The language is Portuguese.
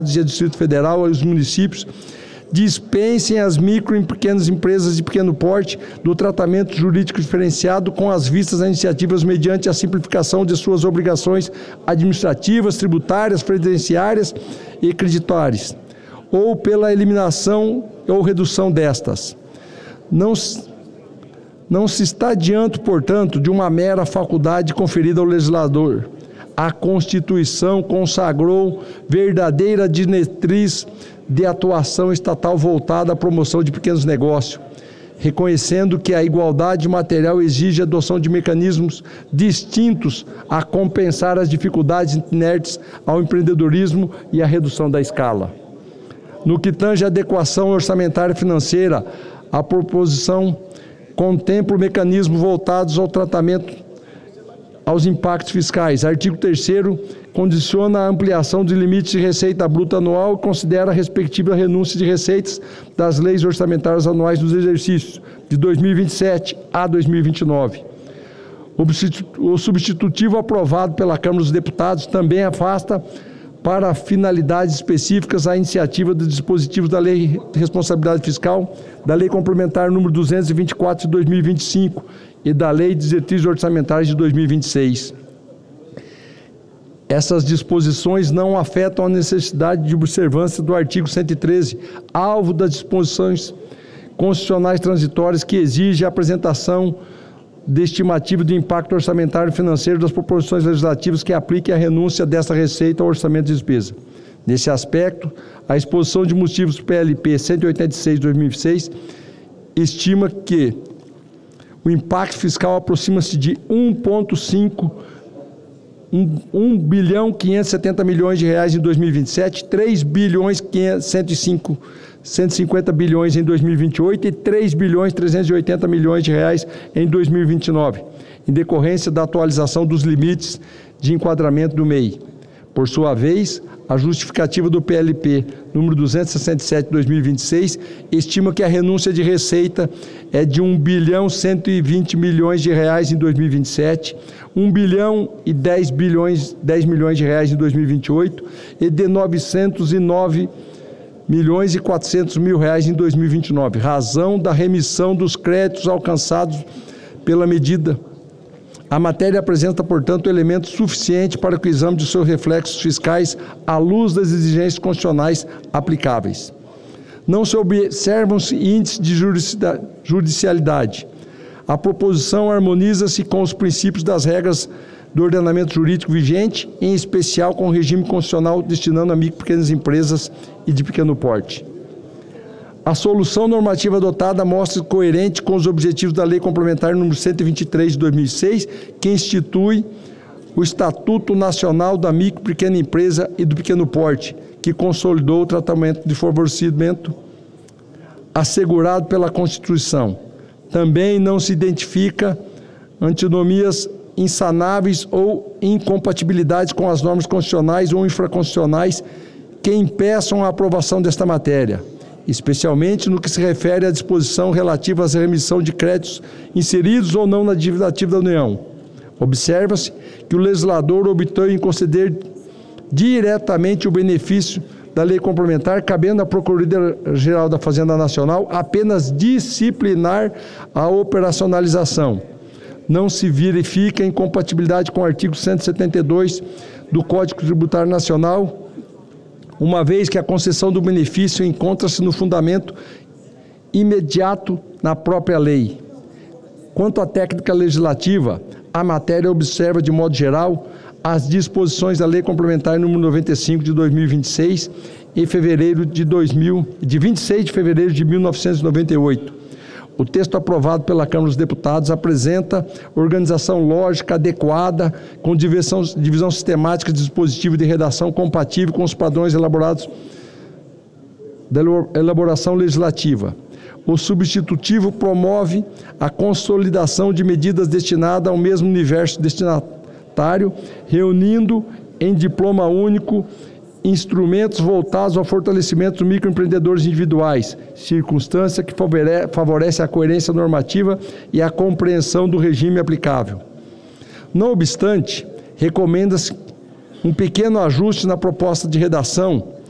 e o Distrito Federal e os municípios dispensem as micro e pequenas empresas de pequeno porte do tratamento jurídico diferenciado com as vistas a iniciativas mediante a simplificação de suas obrigações administrativas, tributárias, previdenciárias e creditórias, ou pela eliminação ou redução destas. Não se está diante, portanto, de uma mera faculdade conferida ao legislador. A Constituição consagrou verdadeira diretriz de atuação estatal voltada à promoção de pequenos negócios, reconhecendo que a igualdade material exige a adoção de mecanismos distintos a compensar as dificuldades inerentes ao empreendedorismo e à redução da escala. No que tange à adequação orçamentária e financeira, a proposição contempla mecanismos voltados ao tratamento aos impactos fiscais. Artigo 3º condiciona a ampliação dos limites de receita bruta anual e considera a respectiva renúncia de receitas das leis orçamentárias anuais dos exercícios de 2027 a 2029. O substitutivo aprovado pela Câmara dos Deputados também afasta para finalidades específicas a iniciativa dos dispositivos da Lei de Responsabilidade Fiscal, da Lei Complementar número 224 de 2025 e da Lei de Diretrizes Orçamentárias de 2026. Essas disposições não afetam a necessidade de observância do artigo 113, alvo das disposições constitucionais transitórias que exige a apresentação de estimativa de impacto orçamentário e financeiro das proposições legislativas que apliquem a renúncia dessa receita ao orçamento de despesa. Nesse aspecto, a exposição de motivos PLP 186 de 2006 estima que o impacto fiscal aproxima-se de 1 bilhão 570 milhões de reais em 2027, 3 bilhões 150 bilhões em 2028 e 3 bilhões 380 milhões de reais em 2029, em decorrência da atualização dos limites de enquadramento do MEI. Por sua vez, a justificativa do PLP número 267 de 2026 estima que a renúncia de receita é de 1 bilhão 120 milhões de reais em 2027, 1 bilhão e 10 milhões de reais em 2028 e de 909 milhões e 400 mil reais em 2029, razão da remissão dos créditos alcançados pela medida. A matéria apresenta, portanto, elementos suficientes para que o exame de seus reflexos fiscais à luz das exigências constitucionais aplicáveis. Não se observam-se índices de judicialidade. A proposição harmoniza-se com os princípios das regras do ordenamento jurídico vigente, em especial com o regime constitucional destinando a micro e pequenas empresas e de pequeno porte. A solução normativa adotada mostra-se coerente com os objetivos da Lei Complementar número 123 de 2006, que institui o Estatuto Nacional da Micro e Pequena Empresa e do Pequeno Porte, que consolidou o tratamento de favorecimento assegurado pela Constituição. Também não se identifica antinomias insanáveis ou incompatibilidades com as normas constitucionais ou infraconstitucionais que impeçam a aprovação desta matéria, especialmente no que se refere à disposição relativa à remissão de créditos inseridos ou não na dívida ativa da União. Observa-se que o legislador optou em conceder diretamente o benefício da lei complementar, cabendo à Procuradoria-Geral da Fazenda Nacional apenas disciplinar a operacionalização. Não se verifica incompatibilidade com o artigo 172 do Código Tributário Nacional, uma vez que a concessão do benefício encontra-se no fundamento imediato na própria lei. Quanto à técnica legislativa, a matéria observa, de modo geral, as disposições da Lei Complementar número 95 de 2026 de 26 de fevereiro de 1998. O texto aprovado pela Câmara dos Deputados apresenta organização lógica adequada, com divisão sistemática de dispositivo de redação compatível com os padrões elaborados da elaboração legislativa. O substitutivo promove a consolidação de medidas destinadas ao mesmo universo destinatário, reunindo em diploma único instrumentos voltados ao fortalecimento dos microempreendedores individuais, circunstância que favorece a coerência normativa e a compreensão do regime aplicável. Não obstante, recomenda-se um pequeno ajuste na proposta de redação,